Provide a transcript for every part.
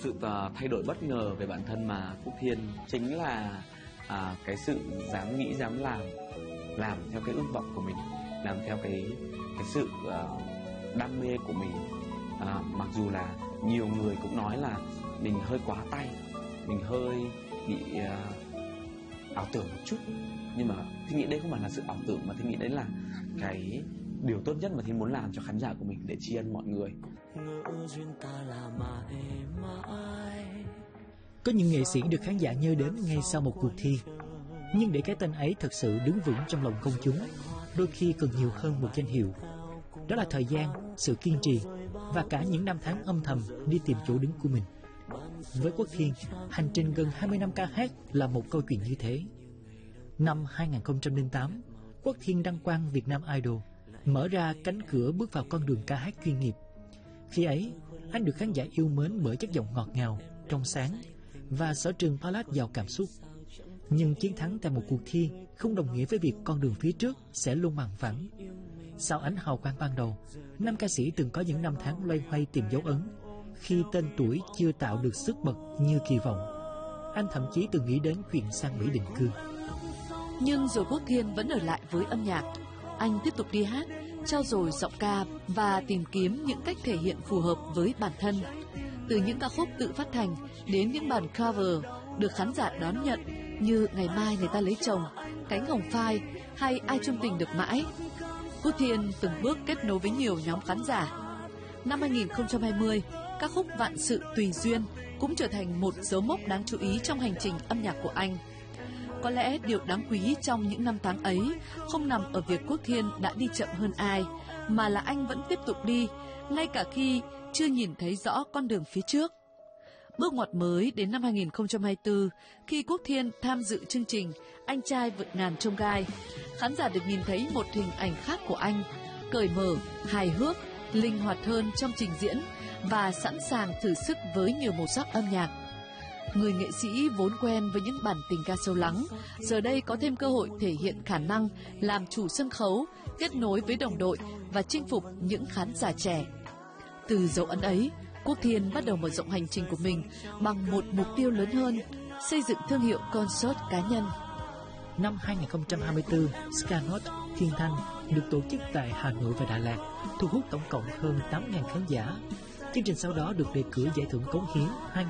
sự thay đổi bất ngờ về bản thân mà Quốc Thiên chính là cái sự dám nghĩ, dám làm theo cái ước vọng của mình, làm theo cái sự đam mê của mình. Mặc dù là nhiều người cũng nói là mình hơi quá tay, mình hơi bị ảo tưởng một chút, nhưng mà Thiên nghĩ đây không phải là sự ảo tưởng, mà Thiên nghĩ đấy là cái điều tốt nhất mà Thiên muốn làm cho khán giả của mình để tri ân mọi người. Có những nghệ sĩ được khán giả nhớ đến ngay sau một cuộc thi, nhưng để cái tên ấy thực sự đứng vững trong lòng công chúng, đôi khi cần nhiều hơn một danh hiệu. Đó là thời gian, sự kiên trì và cả những năm tháng âm thầm đi tìm chỗ đứng của mình. Với Quốc Thiên, hành trình gần 20 năm ca hát là một câu chuyện như thế. Năm 2008, Quốc Thiên đăng quang Việt Nam Idol, mở ra cánh cửa bước vào con đường ca hát chuyên nghiệp. Khi ấy, anh được khán giả yêu mến bởi chất giọng ngọt ngào, trong sáng và sở trường ballad giàu cảm xúc. Nhưng chiến thắng tại một cuộc thi không đồng nghĩa với việc con đường phía trước sẽ luôn bằng phẳng. Sau ánh hào quang ban đầu, nam ca sĩ từng có những năm tháng loay hoay tìm dấu ấn, khi tên tuổi chưa tạo được sức bật như kỳ vọng. Anh thậm chí từng nghĩ đến chuyện sang Mỹ định cư. Nhưng rồi Quốc Thiên vẫn ở lại với âm nhạc. Anh tiếp tục đi hát, trau dồi giọng ca và tìm kiếm những cách thể hiện phù hợp với bản thân. Từ những ca khúc tự phát hành đến những bản cover được khán giả đón nhận như Ngày mai người ta lấy chồng, Cánh hồng phai hay Ai chung tình được mãi. Quốc Thiên từng bước kết nối với nhiều nhóm khán giả. Năm 2020, ca khúc Vạn sự tùy duyên cũng trở thành một dấu mốc đáng chú ý trong hành trình âm nhạc của anh. Có lẽ điều đáng quý trong những năm tháng ấy không nằm ở việc Quốc Thiên đã đi chậm hơn ai, mà là anh vẫn tiếp tục đi, ngay cả khi chưa nhìn thấy rõ con đường phía trước. Bước ngoặt mới đến năm 2024, khi Quốc Thiên tham dự chương trình Anh trai vượt ngàn chông gai, khán giả được nhìn thấy một hình ảnh khác của anh, cởi mở, hài hước, linh hoạt hơn trong trình diễn và sẵn sàng thử sức với nhiều màu sắc âm nhạc. Người nghệ sĩ vốn quen với những bản tình ca sâu lắng, giờ đây có thêm cơ hội thể hiện khả năng làm chủ sân khấu, kết nối với đồng đội và chinh phục những khán giả trẻ. Từ dấu ấn ấy, Quốc Thiên bắt đầu mở rộng hành trình của mình bằng một mục tiêu lớn hơn, xây dựng thương hiệu concert cá nhân. Năm 2024, Skynote Thiên Thanh được tổ chức tại Hà Nội và Đà Lạt, thu hút tổng cộng hơn 8.000 khán giả. Chương trình sau đó được đề cử giải thưởng Cống Hiến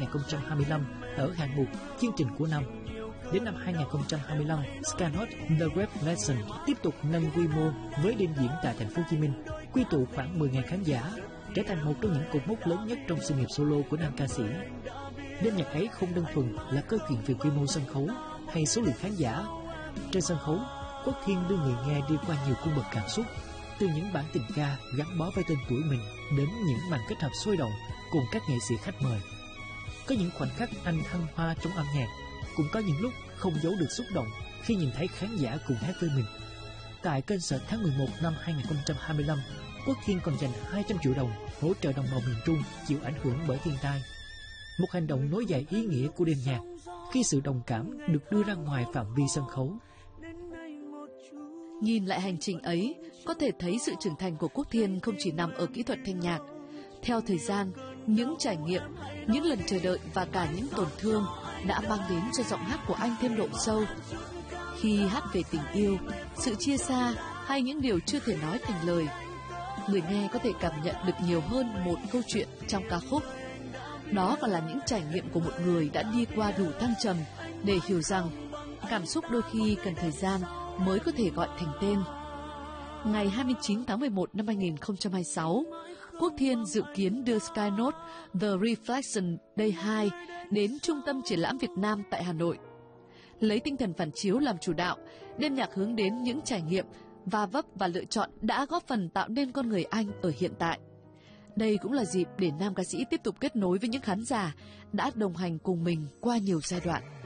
2025 ở hạng mục chương trình của năm. Đến năm 2025, Skynote The Great Lesson tiếp tục nâng quy mô với đêm diễn tại thành phố Hồ Chí Minh, quy tụ khoảng 10.000 khán giả, trở thành một trong những cột mốc lớn nhất trong sự nghiệp solo của nam ca sĩ. Đêm nhạc ấy không đơn thuần là câu chuyện về quy mô sân khấu hay số lượng khán giả. Trên sân khấu, Quốc Thiên đưa người nghe đi qua nhiều cung bậc cảm xúc, từ những bản tình ca gắn bó với tên tuổi mình đến những màn kết hợp sôi động cùng các nghệ sĩ khách mời. Có những khoảnh khắc anh thăng hoa trong âm nhạc, cũng có những lúc không giấu được xúc động khi nhìn thấy khán giả cùng hát với mình. Tại concert tháng 11 năm 2025, Quốc Thiên còn dành 200 triệu đồng hỗ trợ đồng bào miền Trung chịu ảnh hưởng bởi thiên tai. Một hành động nối dài ý nghĩa của đêm nhạc khi sự đồng cảm được đưa ra ngoài phạm vi sân khấu. Nhìn lại hành trình ấy, có thể thấy sự trưởng thành của Quốc Thiên không chỉ nằm ở kỹ thuật thanh nhạc. Theo thời gian, những trải nghiệm, những lần chờ đợi và cả những tổn thương đã mang đến cho giọng hát của anh thêm độ sâu. Khi hát về tình yêu, sự chia xa hay những điều chưa thể nói thành lời, người nghe có thể cảm nhận được nhiều hơn một câu chuyện trong ca khúc. Đó còn là những trải nghiệm của một người đã đi qua đủ thăng trầm để hiểu rằng cảm xúc đôi khi cần thời gian mới có thể gọi thành tên. Ngày 29 tháng 11 năm 2026, Quốc Thiên dự kiến đưa Skynote The Reflection Day 2 đến Trung tâm Triển lãm Việt Nam tại Hà Nội. Lấy tinh thần phản chiếu làm chủ đạo, đêm nhạc hướng đến những trải nghiệm, va vấp và lựa chọn đã góp phần tạo nên con người anh ở hiện tại. Đây cũng là dịp để nam ca sĩ tiếp tục kết nối với những khán giả đã đồng hành cùng mình qua nhiều giai đoạn.